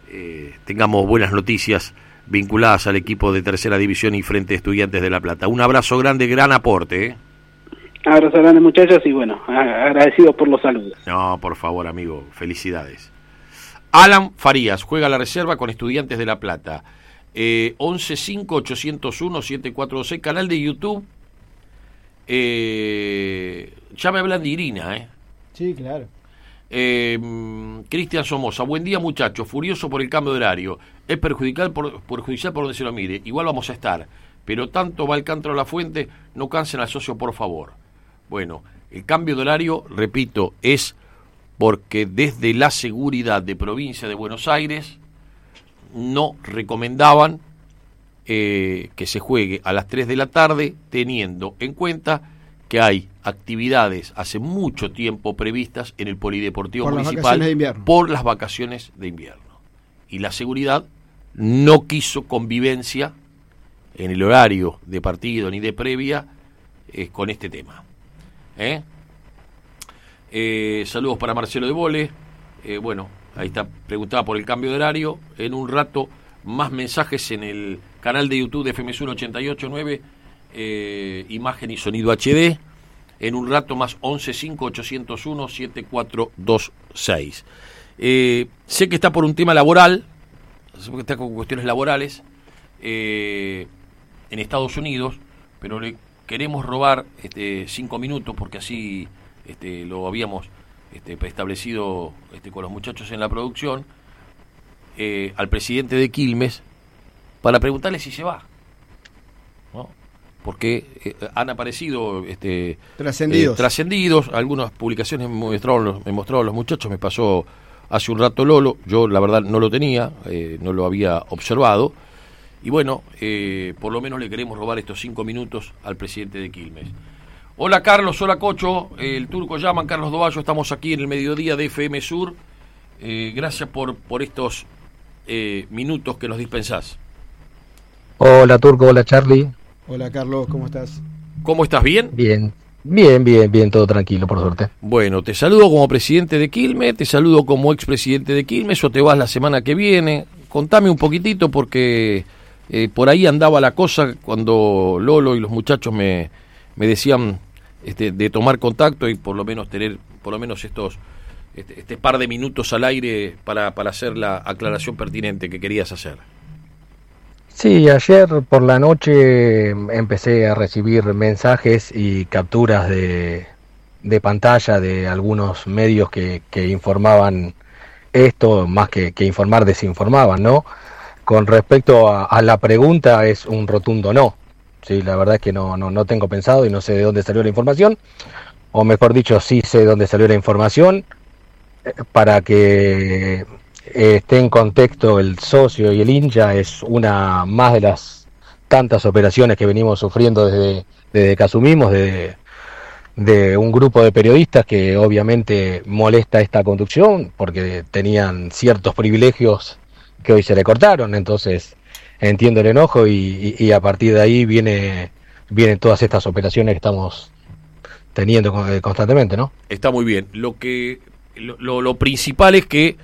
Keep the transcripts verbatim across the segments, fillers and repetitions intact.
eh, tengamos buenas noticias vinculadas al equipo de Tercera División y Frente Estudiantes de La Plata. Un abrazo grande, gran aporte, ¿eh? Abrazo grande, muchachos, y bueno, agradecidos por los saludos. No, por favor, amigo, felicidades. Alan Farías juega la reserva con Estudiantes de La Plata. Eh, once cinco ocho cero uno siete cuatro dos seis, canal de YouTube. Eh, ya me hablan de Irina, ¿eh? Sí, claro. Eh, Cristian Somoza, buen día, muchachos. Furioso por el cambio de horario. Es perjudicial por, perjudicial por donde se lo mire. Igual vamos a estar. Pero tanto va el Alcántara a La Fuente, no cansen al socio, por favor. Bueno, el cambio de horario, repito, es porque desde la seguridad de provincia de Buenos Aires no recomendaban eh, que se juegue a las tres de la tarde, teniendo en cuenta que hay actividades hace mucho tiempo previstas en el Polideportivo por Municipal las por las vacaciones de invierno. Y la seguridad no quiso convivencia en el horario de partido ni de previa eh, con este tema. ¿Eh? Eh, saludos para Marcelo de Vole. Eh, bueno, ahí está, preguntaba por el cambio de horario. En un rato, más mensajes en el canal de YouTube de F M Sur ochenta y ocho punto nueve, eh, imagen y sonido H D. En un rato más once cinco ocho cero uno siete cuatro dos seis. Eh, sé que está por un tema laboral, sé que está con cuestiones laborales eh, en Estados Unidos, pero le queremos robar este, cinco minutos porque así este, lo habíamos este, establecido este, con los muchachos en la producción, eh, al presidente de Quilmes para preguntarle si se va, ¿no? Porque eh, han aparecido este, trascendidos. Eh, trascendidos, algunas publicaciones me mostraron, los, me mostraron los muchachos, me pasó hace un rato Lolo, yo la verdad no lo tenía, eh, no lo había observado. Y bueno, eh, por lo menos le queremos robar estos cinco minutos al presidente de Quilmes. Hola Carlos, hola Cocho, eh, el turco llaman, Carlos Dovallo, estamos aquí en el mediodía de F M Sur. Eh, gracias por, por estos eh, minutos que nos dispensás. Hola Turco, hola Charlie. Hola Carlos, ¿cómo estás? ¿Cómo estás? ¿Bien? Bien, bien, bien, bien, todo tranquilo, por suerte. Bueno, te saludo como presidente de Quilmes, te saludo como expresidente de Quilmes, o te vas la semana que viene. Contame un poquitito porque... Eh, por ahí andaba la cosa cuando Lolo y los muchachos me, me decían este, de tomar contacto y por lo menos tener por lo menos estos este, este par de minutos al aire para, para hacer la aclaración pertinente que querías hacer. Sí, ayer por la noche empecé a recibir mensajes y capturas de, de pantalla de algunos medios que, que informaban esto, más que, que informar, desinformaban, ¿no? Con respecto a, a la pregunta, es un rotundo no. Sí, la verdad es que no, no, no tengo pensado y no sé de dónde salió la información, o mejor dicho, sí sé de dónde salió la información, eh, para que eh, esté en contexto el socio y el hincha, es una más de las tantas operaciones que venimos sufriendo desde, desde que asumimos, de, de un grupo de periodistas que obviamente molesta esta conducción, porque tenían ciertos privilegios que hoy se le cortaron, entonces entiendo el enojo y, y, y a partir de ahí viene vienen todas estas operaciones que estamos teniendo constantemente, ¿no? Está muy bien. Lo que lo, lo, lo principal es que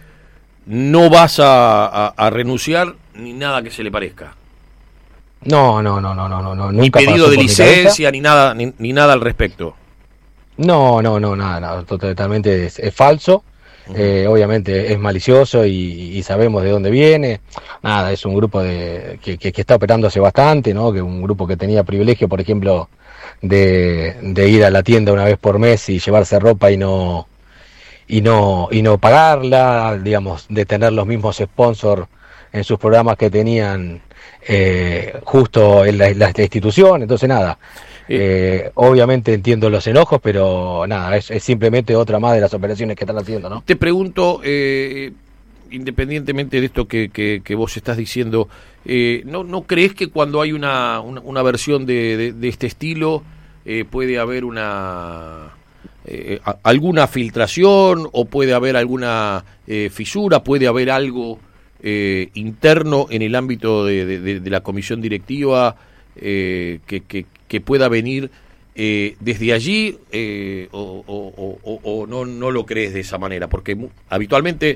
no vas a, a, a renunciar ni nada que se le parezca. No, no, no, no, no, no, no. Ni Nunca pedido de licencia, ni ni nada, ni, ni nada al respecto. No, no, no, nada, nada, totalmente es, es falso. Eh, obviamente es malicioso y, y sabemos de dónde viene. Nada, es un grupo de que, que, que está operando hace bastante, ¿no? Que un grupo que tenía privilegio, por ejemplo, de, de ir a la tienda una vez por mes y llevarse ropa y no y no y no pagarla, digamos, de tener los mismos sponsors en sus programas que tenían eh, justo en la, la institución. Entonces nada. Eh, obviamente entiendo los enojos, pero nada, es, es simplemente otra más de las operaciones que están haciendo, ¿no? Te pregunto, eh, independientemente de esto que, que, que vos estás diciendo, eh, ¿no, ¿no crees que cuando hay una, una, una versión de, de, de este estilo eh, puede haber una eh, a, alguna filtración o puede haber alguna eh, fisura, puede haber algo eh, interno en el ámbito de, de, de, de la comisión directiva eh, que, que que pueda venir eh, desde allí eh, o, o, o, o no, no lo crees de esa manera? Porque habitualmente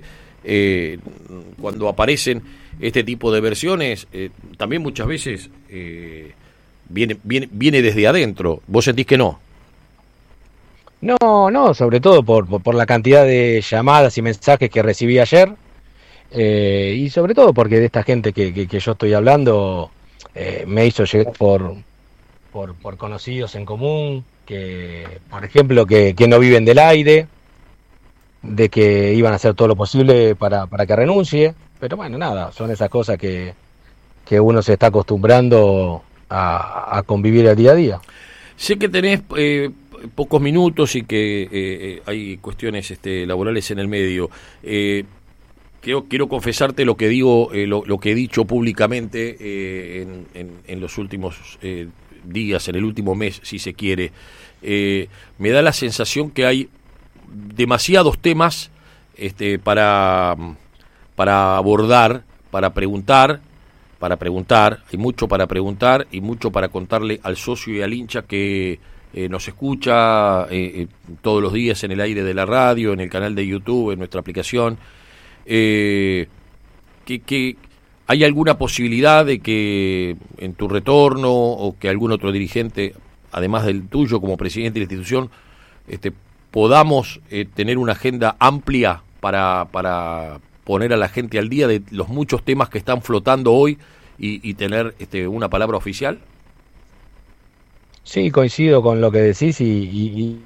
eh, cuando aparecen este tipo de versiones, eh, también muchas veces eh, viene, viene, viene desde adentro. ¿Vos sentís que no? No, no, sobre todo por, por, por la cantidad de llamadas y mensajes que recibí ayer, eh, y sobre todo porque de esta gente que, que, que yo estoy hablando eh, me hizo llegar por, por, por conocidos en común, que por ejemplo que, que no viven del aire, de que iban a hacer todo lo posible para, para que renuncie, pero bueno, nada, son esas cosas que, que uno se está acostumbrando a, a convivir el día a día. Sé que tenés eh, pocos minutos y que eh, hay cuestiones este, laborales en el medio. Eh, quiero, quiero confesarte lo que digo, eh, lo, lo que he dicho públicamente eh, en, en, en los últimos eh, días, en el último mes, si se quiere. Eh, me da la sensación que hay demasiados temas este, para, para abordar, para preguntar, para preguntar, hay mucho para preguntar y mucho para contarle al socio y al hincha que eh, nos escucha eh, eh, todos los días en el aire de la radio, en el canal de YouTube, en nuestra aplicación. Eh, que, que ¿Hay alguna posibilidad de que en tu retorno o que algún otro dirigente, además del tuyo como presidente de la institución, este, podamos eh, tener una agenda amplia para, para poner a la gente al día de los muchos temas que están flotando hoy y, y tener este, una palabra oficial? Sí, coincido con lo que decís y, y,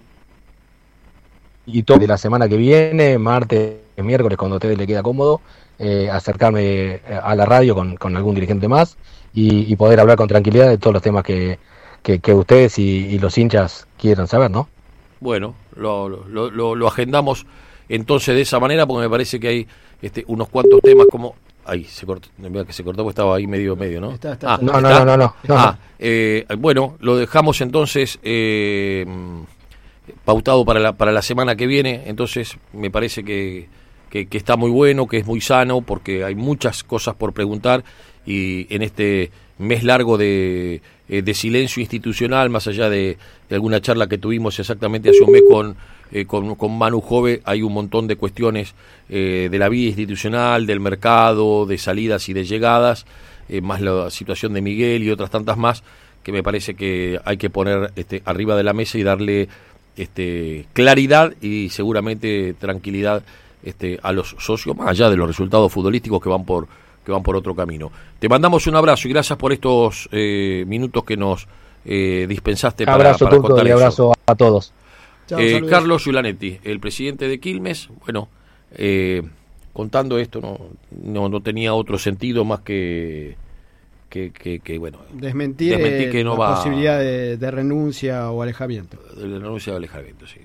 y todo de la semana que viene, martes, miércoles, cuando a ustedes les queda cómodo, eh, acercarme a la radio con, con algún dirigente más y, y poder hablar con tranquilidad de todos los temas que, que, que ustedes y, y los hinchas quieran saber, ¿no? Bueno, lo, lo, lo, lo agendamos entonces de esa manera, porque me parece que hay este, unos cuantos temas como... Ahí, se cortó, que se cortó porque estaba ahí medio medio, ¿no? Está, está, ah, no, ¿está? no, no, no, no, no. Ah, eh, bueno, lo dejamos entonces eh, pautado para la, para la semana que viene, entonces me parece que, que, que está muy bueno, que es muy sano, porque hay muchas cosas por preguntar y en este mes largo de, de silencio institucional, más allá de, de alguna charla que tuvimos exactamente hace un mes con, eh, con, con Manu Jove, hay un montón de cuestiones eh, de la vida institucional, del mercado, de salidas y de llegadas, eh, más la situación de Miguel y otras tantas más, que me parece que hay que poner este, arriba de la mesa y darle este, claridad y seguramente tranquilidad este, a los socios, más allá de los resultados futbolísticos que van por que van por otro camino. Te mandamos un abrazo y gracias por estos eh, minutos que nos eh, dispensaste para, abrazo, para Turco, contar y eso. abrazo a todos. Chao, Eh, saludos. Carlos Giulanetti, el presidente de Quilmes, bueno, eh, contando esto no, no no tenía otro sentido más que que, que, que bueno, Desmentir, desmentir que eh, no la va posibilidad de, de renuncia o alejamiento. de la renuncia de alejamiento, sí.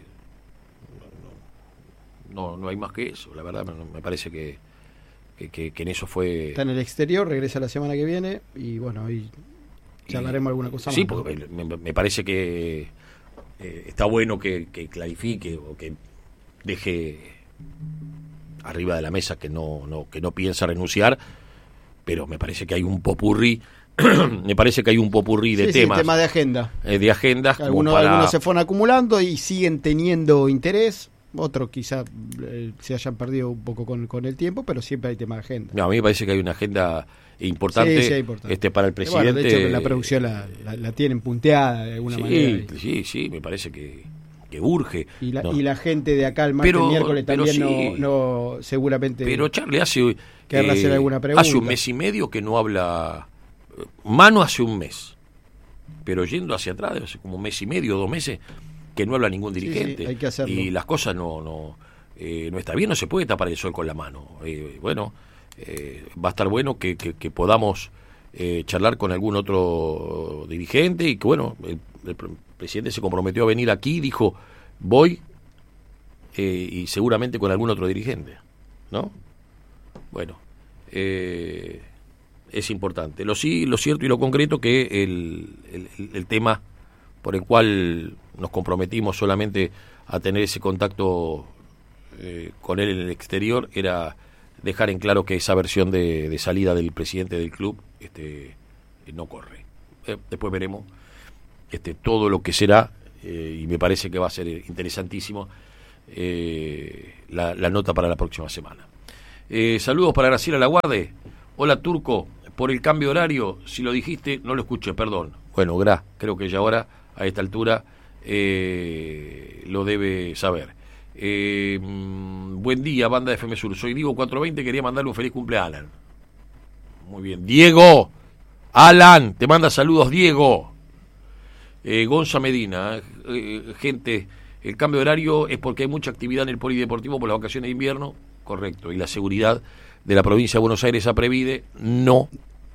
No, no, no hay más que eso, la verdad, me, me parece que Que, que, que en eso fue... Está en el exterior, regresa la semana que viene y bueno, ahí charlaremos y, alguna cosa sí, más. porque me, me parece que eh, está bueno que, que clarifique o que deje arriba de la mesa que no, no, que no piensa renunciar, pero me parece que hay un popurrí, me parece que hay un popurrí de sí, temas. Sí, tema de agenda. Eh, de agendas. Algunos, para... algunos se fueron acumulando y siguen teniendo interés. Otros quizá eh, se hayan perdido un poco con, con el tiempo, pero siempre hay tema de agenda. No, a mí me parece que hay una agenda importante, sí, sí, importante. este para el presidente. Bueno, de hecho, la producción la, la, la tienen punteada de alguna sí, manera. Sí, sí, me parece que, que urge. Y la, no. y la gente de acá el martes Pero- miércoles pero también sí. no, no seguramente Pero Charlie hace, querrá hacer alguna pregunta. hace un mes y medio que no habla. Mano hace un mes, pero yendo hacia atrás, hace como un mes y medio, dos meses, que no habla ningún Sí, sí, dirigente. hay que hacerlo. Y las cosas no no eh, no está bien, no se puede tapar el sol con la mano. Eh, bueno, eh, va a estar bueno que, que, que podamos eh, charlar con algún otro dirigente y que, bueno, el, el presidente se comprometió a venir aquí, dijo, voy, eh, y seguramente con algún otro dirigente, ¿no? Bueno, eh, es importante. Lo sí, lo cierto y lo concreto que el, el, el tema por el cual nos comprometimos solamente a tener ese contacto eh, con él en el exterior era dejar en claro que esa versión de, de salida del presidente del club este, no corre. Eh, después veremos este, todo lo que será eh, y me parece que va a ser interesantísimo eh, la, la nota para la próxima semana. Eh, saludos para Graciela Laguarde. Hola, Turco. Por el cambio horario, si lo dijiste, no lo escuché, perdón. Bueno, Gra, creo que ya ahora, a esta altura, eh, lo debe saber. Eh, buen día, banda de F M Sur. Soy Diego cuatrocientos veinte, quería mandarle un feliz cumpleaños a Alan. Muy bien. Diego, Alan, te manda saludos, Diego. Eh, Gonza Medina, eh, gente, el cambio de horario es porque hay mucha actividad en el polideportivo por las vacaciones de invierno, correcto, y la seguridad de la provincia de Buenos Aires, APREVIDE, no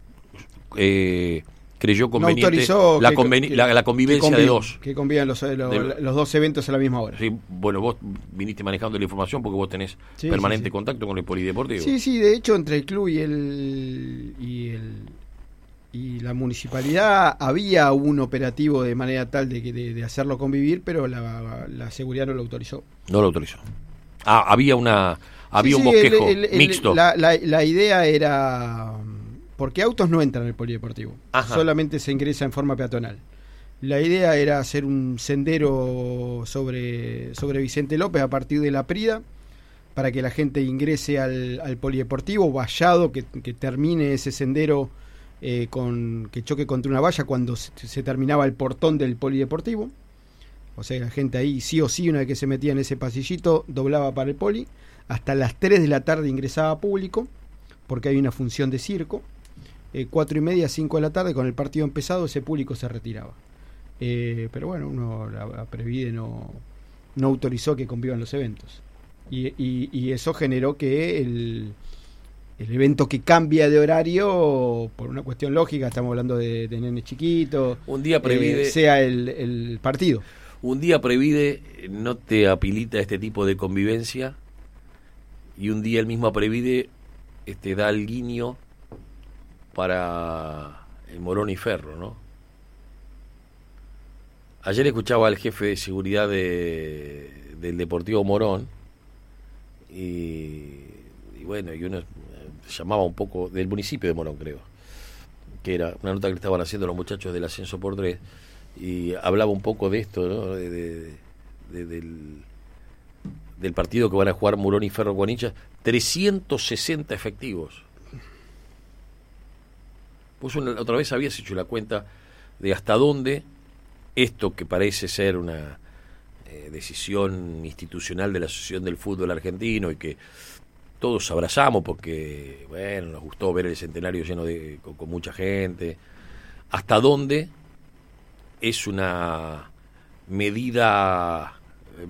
eh, creyó conveniente no la, que, conveni- que, la, la convivencia conviv- de dos. Que convivan los, los, de, los dos eventos a la misma hora. Sí, bueno, vos viniste manejando la información porque vos tenés sí, permanente sí, sí. contacto con el polideportivo. Sí, sí, de hecho, entre el club y el... Y el y la municipalidad había un operativo de manera tal de, de, de hacerlo convivir, pero la, la seguridad no lo autorizó. No lo autorizó. Ah, había una había sí, un sí, bosquejo el, el, mixto. La, la, la idea era... Porque autos no entran en el polideportivo. Ajá. Solamente se ingresa en forma peatonal. La idea era hacer un sendero sobre, sobre Vicente López a partir de la Prida, para que la gente ingrese al, al polideportivo, vallado, que, que termine ese sendero... Eh, con que choque contra una valla cuando se, se terminaba el portón del polideportivo. O sea, la gente ahí sí o sí, una vez que se metía en ese pasillito, doblaba para el poli. Hasta las tres de la tarde ingresaba público, porque hay una función de circo. eh, cuatro y media, cinco de la tarde, con el partido empezado, ese público se retiraba. Eh, pero bueno, uno, la, la Previde no, no autorizó que convivan los eventos. Y, y, y eso generó que el... El evento que cambia de horario, por una cuestión lógica, estamos hablando de, de nenes chiquitos, un día Previde, eh, sea el, el partido. Un día Previde no te habilita este tipo de convivencia, y un día el mismo Previde este, da el guiño para el Morón y Ferro, ¿no? Ayer escuchaba al jefe de seguridad de, del Deportivo Morón, y, y bueno, y uno llamaba un poco del municipio de Morón, creo, que era una nota que le estaban haciendo los muchachos del ascenso por tres, y hablaba un poco de esto, ¿no? de, de, de, del, del partido que van a jugar Morón y Ferro con hinchas, trescientos sesenta efectivos. Vos una, otra vez habías hecho la cuenta de hasta dónde esto, que parece ser una eh, decisión institucional de la Asociación del Fútbol Argentino, y que todos abrazamos porque, bueno, nos gustó ver el centenario lleno de con, con mucha gente, hasta dónde es una medida eh,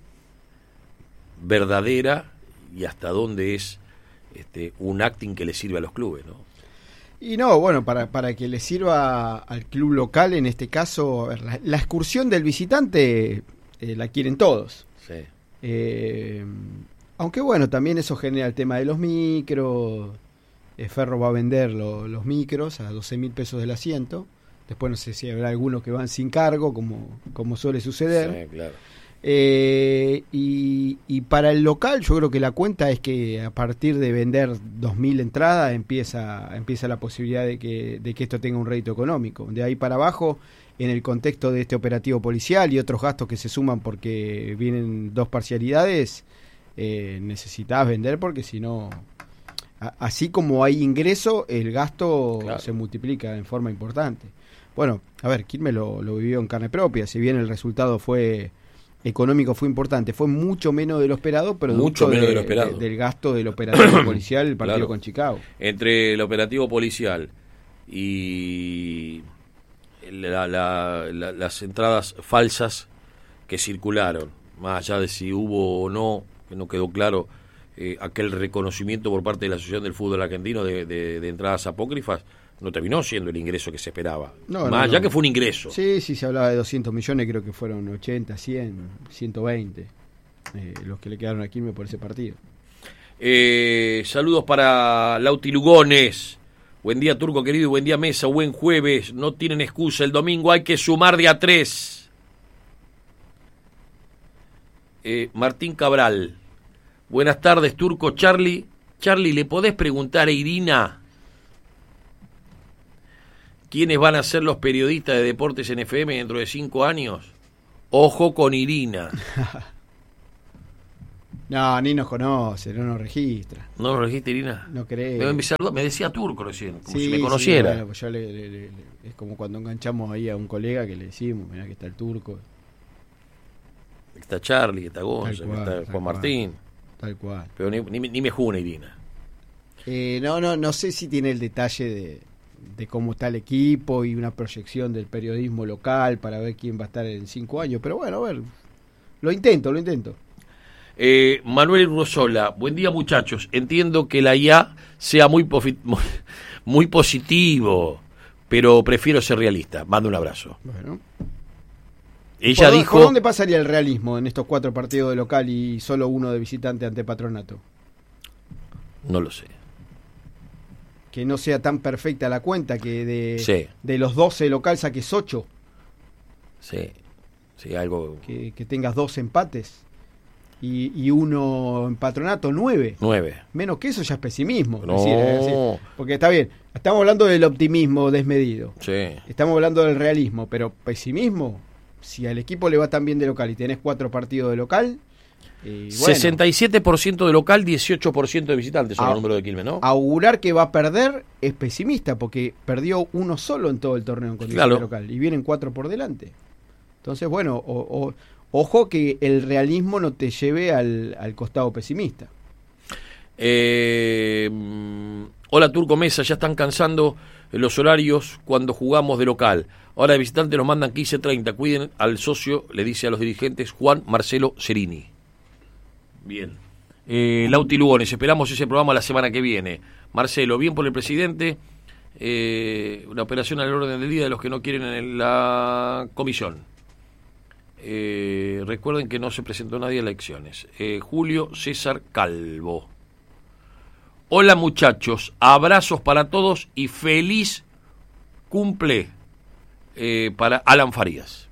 verdadera, y hasta dónde es este, un acting que le sirve a los clubes, ¿no? Y no, bueno, para, para que le sirva al club local, en este caso, a ver, la, la excursión del visitante eh, la quieren todos. Sí. Eh, aunque bueno, también eso genera el tema de los micros. eh, Ferro va a vender lo, los micros a doce mil pesos del asiento. Después no sé si habrá algunos que van sin cargo, como, como suele suceder. Sí, claro. Eh, y, y para el local yo creo que la cuenta es que a partir de vender dos mil entradas empieza, empieza la posibilidad de que, de que esto tenga un rédito económico. De ahí para abajo, en el contexto de este operativo policial y otros gastos que se suman porque vienen dos parcialidades, eh, necesitas vender, porque si no, a, así como hay ingreso, el gasto claro. se multiplica en forma importante. Bueno, a ver, Quilmes lo, lo vivió en carne propia, si bien el resultado fue económico, fue importante, fue mucho menos de lo esperado, pero mucho menos de, de lo esperado. De, del gasto del operativo policial, el partido claro. con Chicago. Entre el operativo policial y la, la, la, las entradas falsas que circularon, más allá de si hubo o no, que no quedó claro, eh, aquel reconocimiento por parte de la Asociación del Fútbol Argentino de, de, de entradas apócrifas, no terminó siendo el ingreso que se esperaba. No, más no, allá no. que fue un ingreso. Sí, sí, se hablaba de doscientos millones, creo que fueron ochenta, cien, ciento veinte eh, los que le quedaron a Quilmes por ese partido. Eh, saludos para Lauti Lugones. Buen día, Turco querido, y buen día, Mesa. Buen jueves. No tienen excusa. El domingo hay que sumar de a tres. Eh, Martín Cabral. Buenas tardes, Turco. Charlie. Charlie, ¿le podés preguntar a Irina quiénes van a ser los periodistas de deportes en F M dentro de cinco años? Ojo con Irina. No, ni nos conoce, no nos registra. ¿No nos registra, Irina? No creo. Me, me, me decía turco recién, como sí, si me conociera. Sí, bueno, pues yo le, le, le, es como cuando enganchamos ahí a un colega que le decimos, mirá que está el turco. Está Charlie, está Gonza, está Juan cual, Martín. Tal cual. Pero ni, ni, ni me juna, Irina. Eh, no, no, no sé si tiene el detalle de, de cómo está el equipo y una proyección del periodismo local para ver quién va a estar en cinco años. Pero bueno, a ver, lo intento, lo intento. Eh, Manuel Rosola, buen día muchachos. Entiendo que la I A sea muy, pofi- muy positivo, pero prefiero ser realista. Mando un abrazo. Bueno. Ella ¿Por, dijo. ¿Por dónde pasaría el realismo en estos cuatro partidos de local y solo uno de visitante ante Patronato? No lo sé. Que no sea tan perfecta la cuenta, que de, sí. de los doce local saques ocho. Sí, sí, algo. Que, que tengas dos empates. Y, y uno en Patronato, nueve. Nueve. Menos que eso ya es pesimismo. No. Es decir, es decir, porque está bien, estamos hablando del optimismo desmedido. Sí. Estamos hablando del realismo, pero pesimismo, si al equipo le va tan bien de local y tenés cuatro partidos de local... Eh, bueno, sesenta y siete por ciento de local, dieciocho por ciento de visitantes son a, el número de Quilmes, ¿no? Augurar que va a perder es pesimista, porque perdió uno solo en todo el torneo en condición claro. de local y vienen cuatro por delante. Entonces, bueno, o... o ojo que el realismo no te lleve al, al costado pesimista. Eh, hola Turco Mesa, ya están cansando los horarios cuando jugamos de local. Ahora de visitante nos mandan quince treinta. Cuiden al socio, le dice a los dirigentes Juan Marcelo Cerini. Bien. Eh, Lauti Lugones, esperamos ese programa la semana que viene. Marcelo, bien por el presidente. Eh, una operación al orden del día de los que no quieren en la comisión. Eh, recuerden que no se presentó nadie a elecciones. eh, Julio César Calvo. Hola muchachos, abrazos para todos y feliz cumple eh, para Alan Farías.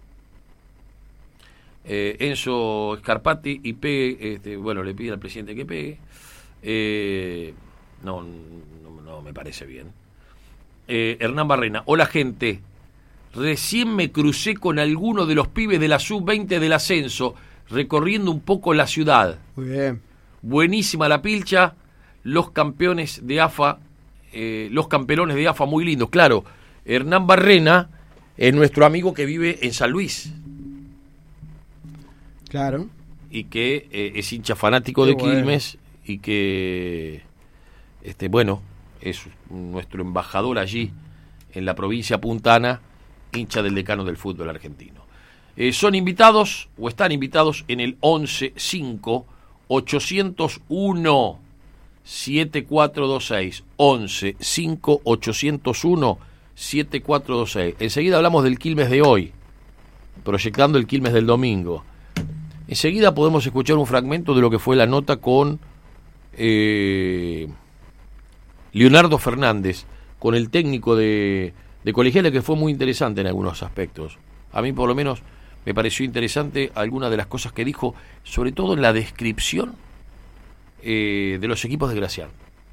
eh, Enzo Scarpati y pegue, este, bueno, le pide al presidente que pegue. eh, no, no, no me parece bien. eh, Hernán Barrena, hola gente. Recién me crucé con alguno de los pibes de la sub veinte del ascenso, recorriendo un poco la ciudad. Muy bien. Buenísima la pilcha, los campeones de A F A, eh, los campeones de A F A muy lindos. Claro, Hernán Barrena es nuestro amigo que vive en San Luis. Claro. Y que eh, es hincha fanático Qué de bueno. Quilmes y que, este, bueno, es nuestro embajador allí en la provincia puntana, hincha del decano del fútbol argentino. Eh, son invitados o están invitados en el once cinco ochocientos uno siete cuatro dos seis. once cinco ochocientos uno siete cuatro dos seis. Enseguida hablamos del Quilmes de hoy, proyectando el Quilmes del domingo. Enseguida podemos escuchar un fragmento de lo que fue la nota con eh, Leonardo Fernández, con el técnico de de Colegiales, que fue muy interesante en algunos aspectos. A mí por lo menos me pareció interesante algunas de las cosas que dijo, sobre todo en la descripción eh, de los equipos de Gracián.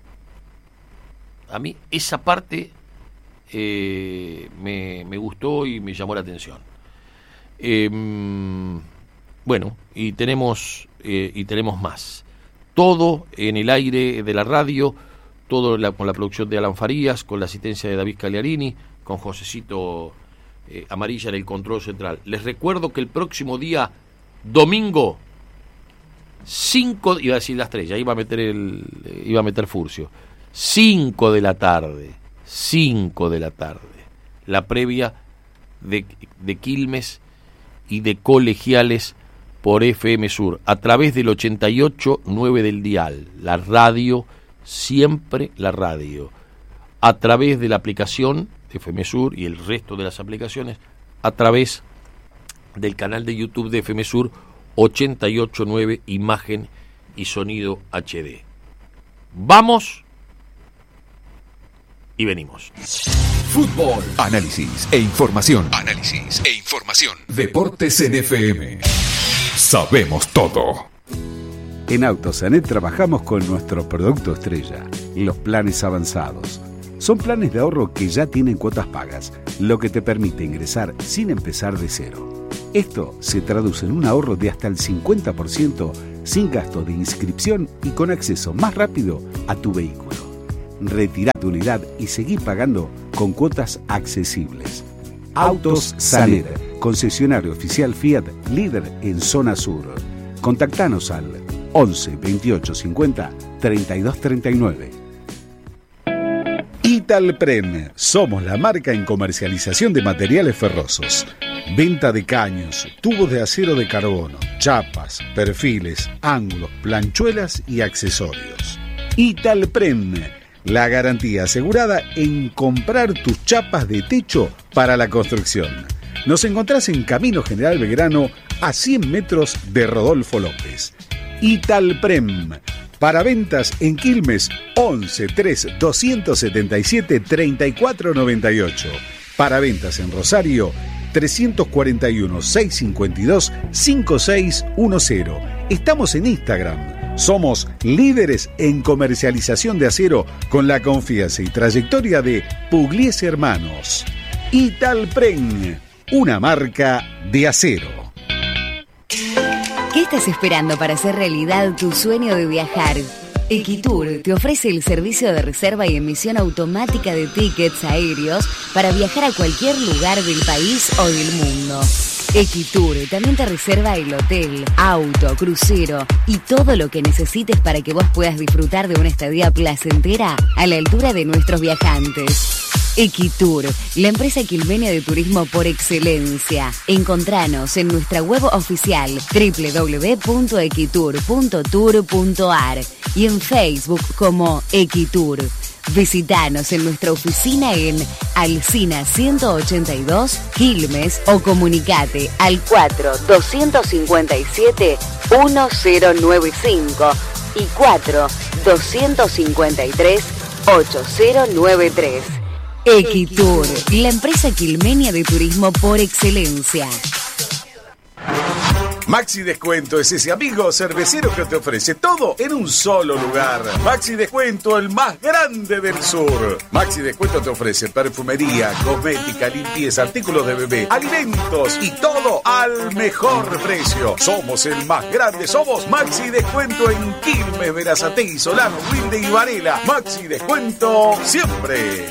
A mí esa parte eh, me, me gustó y me llamó la atención. Eh, bueno, y tenemos eh, y tenemos más. Todo en el aire de la radio, todo la, con la producción de Alan Farías, con la asistencia de David Cagliarini, con Josecito eh, Amarilla en el control central. Les recuerdo que el próximo día, domingo, cinco, iba a decir las tres, ya iba a meter el, iba a meter Furcio, cinco de la tarde, cinco de la tarde, la previa de, de Quilmes y de Colegiales por F M Sur, a través del ochenta y ocho nueve del dial, la radio, siempre la radio, a través de la aplicación F M Sur y el resto de las aplicaciones, a través del canal de YouTube de F M Sur ochenta y ocho nueve, imagen y sonido H D. Vamos y venimos. Fútbol, análisis e información. Análisis e información. Deportes en F M. Sabemos todo. En Autosanet trabajamos con nuestro producto estrella, los planes avanzados. Son planes de ahorro que ya tienen cuotas pagas, lo que te permite ingresar sin empezar de cero. Esto se traduce en un ahorro de hasta el cincuenta por ciento sin gasto de inscripción y con acceso más rápido a tu vehículo. Retirá tu unidad y seguí pagando con cuotas accesibles. Autos Saner, concesionario oficial Fiat, líder en zona sur. Contactanos al once veintiocho cincuenta treinta y dos treinta y nueve. Italprem, somos la marca en comercialización de materiales ferrosos. Venta de caños, tubos de acero de carbono, chapas, perfiles, ángulos, planchuelas y accesorios. Italprem, la garantía asegurada en comprar tus chapas de techo para la construcción. Nos encontrás en Camino General Belgrano, a cien metros de Rodolfo López. Italprem, para ventas en Quilmes, once tres doscientos setenta y siete treinta y cuatro noventa y ocho. Para ventas en Rosario, trescientos cuarenta y uno seiscientos cincuenta y dos cincuenta y seis diez. Estamos en Instagram. Somos líderes en comercialización de acero con la confianza y trayectoria de Pugliese Hermanos. Italprem, una marca de acero. ¿Qué estás esperando para hacer realidad tu sueño de viajar? Equitur te ofrece el servicio de reserva y emisión automática de tickets aéreos para viajar a cualquier lugar del país o del mundo. Equitur también te reserva el hotel, auto, crucero y todo lo que necesites para que vos puedas disfrutar de una estadía placentera a la altura de nuestros viajantes. Equitur, la empresa quilmenia de turismo por excelencia. Encontranos en nuestra web oficial doble u doble u doble u punto equitur punto tour punto a r y en Facebook como Equitur. Visítanos en nuestra oficina en Alsina ciento ochenta y dos, Quilmes, o comunicate al cuatro doscientos cincuenta y siete diez noventa y cinco y cuatro doscientos cincuenta y tres ochenta noventa y tres. Equitur, la empresa quilmenia de turismo por excelencia. Maxi Descuento es ese amigo cervecero que te ofrece todo en un solo lugar. Maxi Descuento, el más grande del sur. Maxi Descuento te ofrece perfumería, cosmética, limpieza, artículos de bebé, alimentos y todo al mejor precio. Somos el más grande, somos Maxi Descuento en Quilmes, Berazategui, Solano, Wilde y Varela. Maxi Descuento siempre.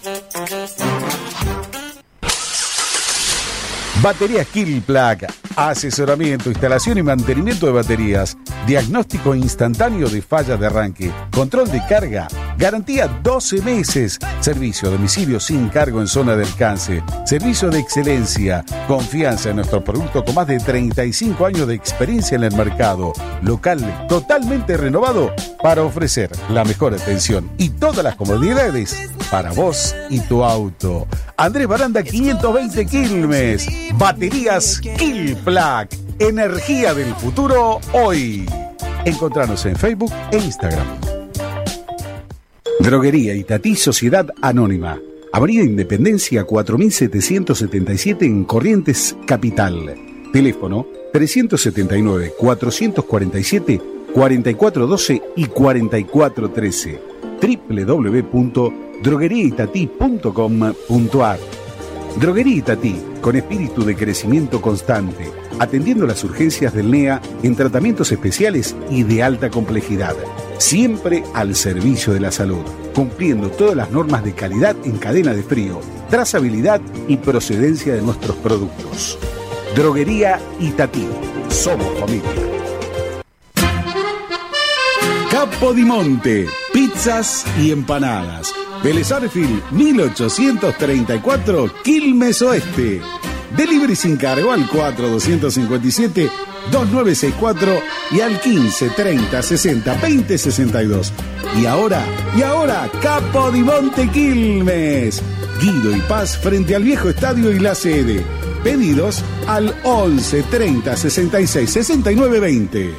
Baterías Killplug, asesoramiento, instalación y mantenimiento de baterías, diagnóstico instantáneo de fallas de arranque, control de carga, garantía doce meses, servicio a domicilio sin cargo en zona de alcance, servicio de excelencia, confianza en nuestro producto con más de treinta y cinco años de experiencia en el mercado, local totalmente renovado para ofrecer la mejor atención y todas las comodidades para vos y tu auto. Andrés Baranda quinientos veinte Quilmes. Baterías Killplug, energía del futuro hoy. Encontranos en Facebook e Instagram. Droguería Itatí Sociedad Anónima, Avenida Independencia cuatro mil setecientos setenta y siete en Corrientes Capital. Teléfono trescientos setenta y nueve cuatrocientos cuarenta y siete cuarenta y cuatro doce y cuarenta y cuatro trece. doble u doble u doble u punto droguería itatí punto com punto a r. Droguería Itatí, con espíritu de crecimiento constante, atendiendo las urgencias del N E A en tratamientos especiales y de alta complejidad, siempre al servicio de la salud, cumpliendo todas las normas de calidad en cadena de frío, trazabilidad y procedencia de nuestros productos. Droguería Itatí, somos familia. Capodimonte, pizzas y empanadas. Vélez Arfield, mil ochocientos treinta y cuatro, Quilmes Oeste. Delivery sin cargo al cuatro doscientos cincuenta y siete veintinueve sesenta y cuatro y al quince treinta sesenta veinte sesenta y dos. Y ahora, y ahora, Capodimonte Quilmes. Guido y Paz frente al viejo estadio y la sede. Pedidos al once treinta sesenta y seis sesenta y nueve veinte.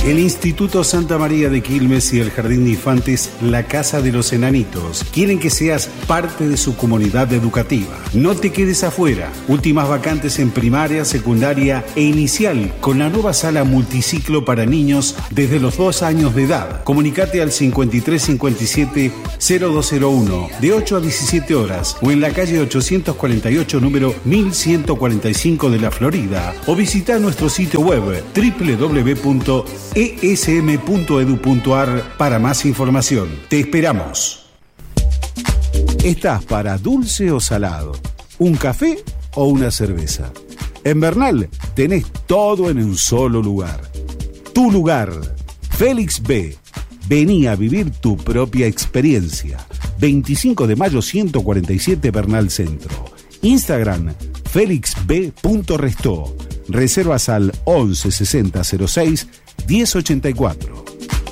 El Instituto Santa María de Quilmes y el Jardín de Infantes La Casa de los Enanitos quieren que seas parte de su comunidad educativa. No te quedes afuera. Últimas vacantes en primaria, secundaria e inicial con la nueva sala multiciclo para niños desde los dos años de edad. Comunicate al cincuenta y tres cincuenta y siete cero dos cero uno de ocho a diecisiete horas o en la calle ochocientos cuarenta y ocho número mil ciento cuarenta y cinco de la Florida o visita nuestro sitio web doble u doble u doble u punto e s m punto e d u punto a r para más información. Te esperamos. ¿Estás para dulce o salado? ¿Un café o una cerveza? En Bernal tenés todo en un solo lugar. Tu lugar, Félix B. Vení a vivir tu propia experiencia. veinticinco de mayo ciento cuarenta y siete Bernal Centro. Instagram, félix b punto restó. Reservas al once sesenta cero seis diez ochenta y cuatro.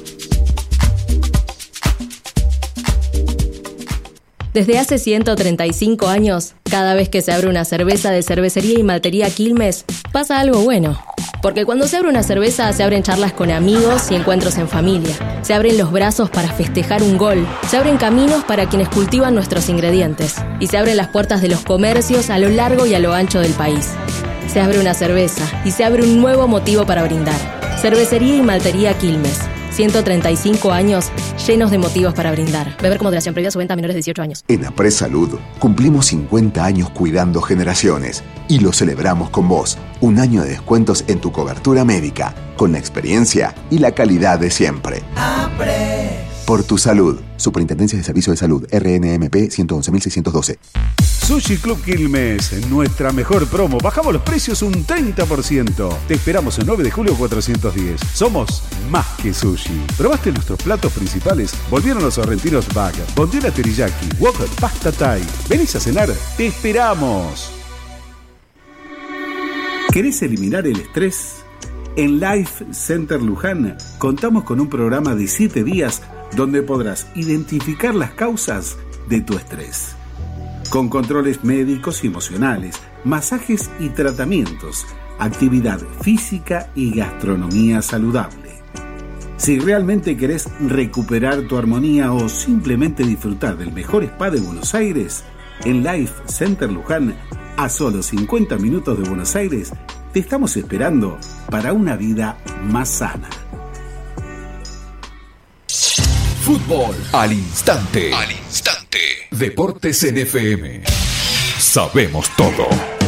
Desde hace ciento treinta y cinco años, cada vez que se abre una cerveza de Cervecería y Maltería Quilmes, pasa algo bueno. Porque cuando se abre una cerveza, se abren charlas con amigos y encuentros en familia. Se abren los brazos para festejar un gol. Se abren caminos para quienes cultivan nuestros ingredientes. Y se abren las puertas de los comercios a lo largo y a lo ancho del país. Se abre una cerveza y se abre un nuevo motivo para brindar. Cervecería y Maltería Quilmes. ciento treinta y cinco años llenos de motivos para brindar. Beber con moderación, prohibida su venta a menores de dieciocho años. En Apres Salud cumplimos cincuenta años cuidando generaciones y lo celebramos con vos. Un año de descuentos en tu cobertura médica, con la experiencia y la calidad de siempre. Apres. Por tu salud. Superintendencia de Servicio de Salud, R N M P ciento once mil seiscientos doce. Sushi Club Quilmes, nuestra mejor promo. Bajamos los precios un treinta por ciento. Te esperamos el nueve de julio cuatrocientos diez. Somos más que sushi. ¿Probaste nuestros platos principales? Volvieron los sorrentinos bag, bondiola teriyaki, wok, pasta thai. ¿Venís a cenar? ¡Te esperamos! ¿Querés eliminar el estrés? En Life Center Luján contamos con un programa de siete días donde podrás identificar las causas de tu estrés. Con controles médicos y emocionales, masajes y tratamientos, actividad física y gastronomía saludable. Si realmente querés recuperar tu armonía o simplemente disfrutar del mejor spa de Buenos Aires, en Life Center Luján, a solo cincuenta minutos de Buenos Aires, te estamos esperando para una vida más sana. Fútbol al instante. Al instante. Deportes en F M. Sabemos todo.